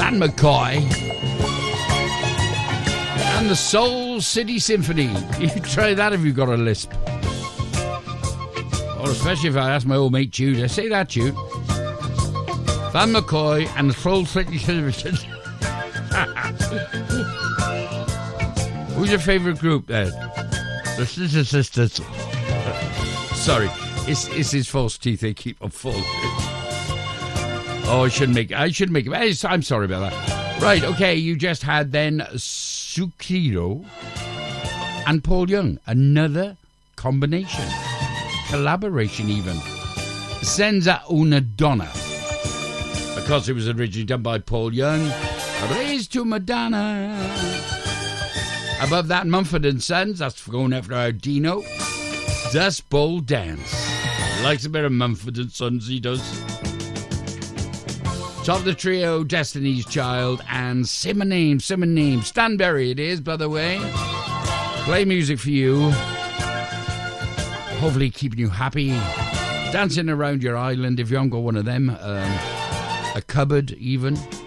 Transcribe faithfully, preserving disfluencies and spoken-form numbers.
Van McCoy and the Soul City Symphony. You try that if you've got a lisp. Or especially if I ask my old mate Jude. I say that, Jude. Van McCoy and the Soul City Symphony. Who's your favourite group then? The Sister Sisters. Sorry, it's, it's his false teeth. They keep on falling. Oh, I shouldn't make. I shouldn't make. I'm sorry about that. Right, okay. You just had then Sukiro and Paul Young. Another combination, collaboration, even. Senza una donna, because it was originally done by Paul Young. Raised to Madonna. Above that, Mumford and Sons. That's going after our Dino. Dust Bowl Dance. He likes a bit of Mumford and Sons, he does. Top of the trio, Destiny's Child and Simmer Name, Simmer Name. Stanberry it is, by the way. Play music for you. Hopefully keeping you happy. Dancing around your island if you haven't got one of them. Um, a cupboard, even.